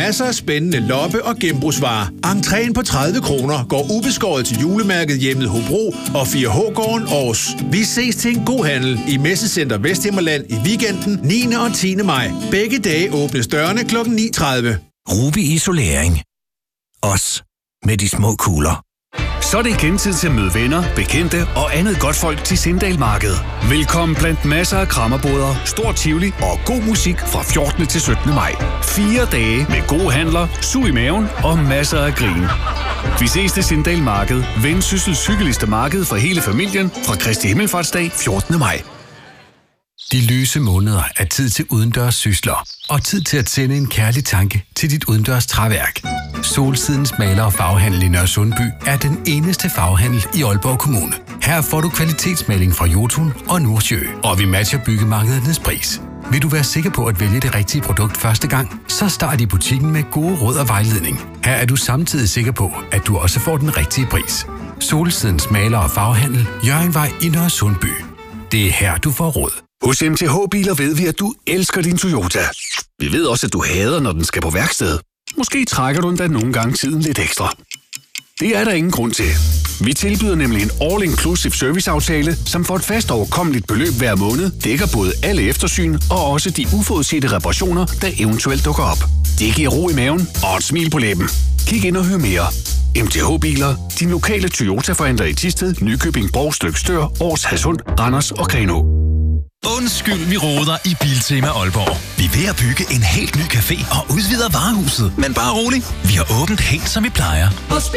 masser af spændende loppe- og genbrugsvarer. Entréen på 30 kroner går ubeskåret til julemærket Hjemmet Hobro og 4H-gården Aarhus. Vi ses til en god handel i Messecenter Vesthimmerland i weekenden 9. og 10. maj. Begge dage åbnes dørene kl. 9.30. Ruby Isolering. Os med de små kugler. Så er det igen tid til at møde venner, bekendte og andet godt folk til Sindal Marked. Velkommen blandt masser af krammerboder, stor tivoli og god musik fra 14. til 17. maj. 4 dage med gode handler, sug i maven og masser af grin. Vi ses til Sindal Marked, Vendsyssels hyggeligste marked for hele familien fra Kristi Himmelfartsdag 14. maj. De lyse måneder er tid til udendørs sysler og tid til at sende en kærlig tanke til dit udendørs træværk. Solsidens maler- og farvehandel i Nørresundby er den eneste farvehandel i Aalborg Kommune. Her får du kvalitetsmaling fra Jotun og Nordsjø, og vi matcher byggemarkedernes pris. Vil du være sikker på at vælge det rigtige produkt første gang, så start i butikken med gode råd og vejledning. Her er du samtidig sikker på, at du også får den rigtige pris. Solsidens maler- og farvehandel, Jørgenvej i Nørresundby. Det er her, du får råd. Hos MTH Biler ved vi, at du elsker din Toyota. Vi ved også, at du hader, når den skal på værksted. Måske trækker du endda nogle gange tiden lidt ekstra. Det er der ingen grund til. Vi tilbyder nemlig en all-inclusive serviceaftale, som for et fast overkommeligt beløb hver måned dækker både alle eftersyn og også de uforudsete reparationer, der eventuelt dukker op. Det giver ro i maven og et smil på læben. Kig ind og hør mere. MTH Biler, din lokale Toyota-forhandler i Thisted, Nykøbing, Brovst, Stør, Aars, Hadsund, Randers og Grenaa. Undskyld, vi roder i Biltema Aalborg. Vi er ved at bygge en helt ny café og udvider varehuset. Men bare rolig, vi har åbent helt som vi plejer. Hos